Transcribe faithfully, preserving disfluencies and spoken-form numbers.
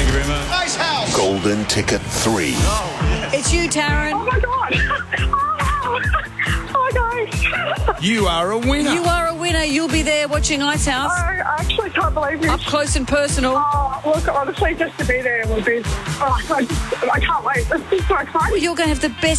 Thank you very much. Nice house. Golden Ticket three. It's you, Taryn. Oh, my God. Oh, guys. You are a winner. You are a winner. You'll be there watching Ice House. I actually can't believe this. Up close and personal. Oh, look, honestly, just to be there would be... Oh, I, just, I can't wait. This is so exciting. You're going to have the best